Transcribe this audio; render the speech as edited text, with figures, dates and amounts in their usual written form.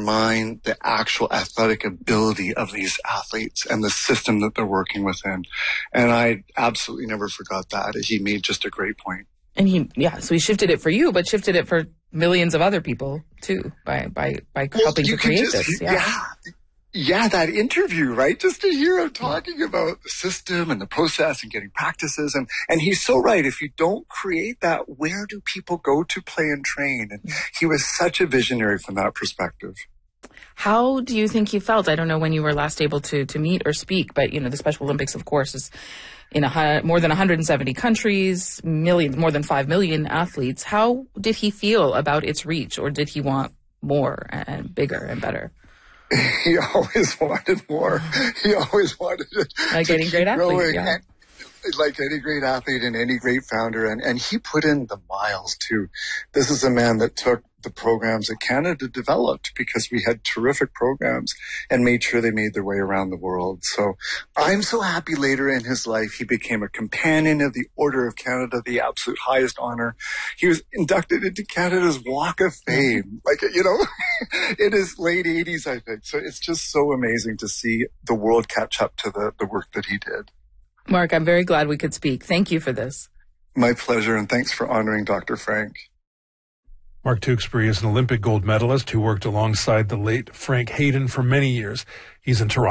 undermine the actual athletic ability of these athletes and the system that they're working within. And I absolutely never forgot that. He made just a great point. And so he shifted it for you, but shifted it for millions of other people too by helping to create this. Yeah, that interview, right? Just to hear him talking about the system and the process and getting practices. And he's so right. If you don't create that, where do people go to play and train? And he was such a visionary from that perspective. How do you think he felt? I don't know when you were last able to meet or speak, but, the Special Olympics, of course, is in more than 170 countries, more than 5 million athletes. How did he feel about its reach, or did he want more and bigger and better? He always wanted more. He always wanted it. Like any great athlete, yeah. Like any great athlete and any great founder. And he put in the miles too. This is a man that took the programs that Canada developed, because we had terrific programs, and made sure they made their way around the world. So I'm so happy later in his life, he became a companion of the Order of Canada, the absolute highest honor. He was inducted into Canada's Walk of Fame, in his late 80s, I think. So it's just so amazing to see the world catch up to the work that he did. Mark, I'm very glad we could speak. Thank you for this. My pleasure, and thanks for honoring Dr. Frank. Mark Tewksbury is an Olympic gold medalist who worked alongside the late Frank Hayden for many years. He's in Toronto.